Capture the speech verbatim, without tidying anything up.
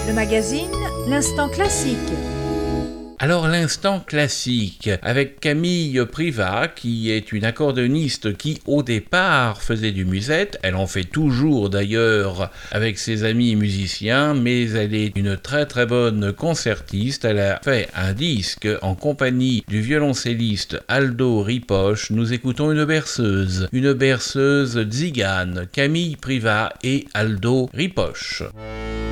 Le magazine, l'instant classique. Alors l'instant classique avec Camille Privat qui est une accordéoniste qui au départ faisait du musette, elle en fait toujours d'ailleurs avec ses amis musiciens, mais elle est une très très bonne concertiste. Elle a fait un disque en compagnie du violoncelliste Aldo Ripoche. Nous écoutons une berceuse, une berceuse tzigane, Camille Privat et Aldo Ripoche.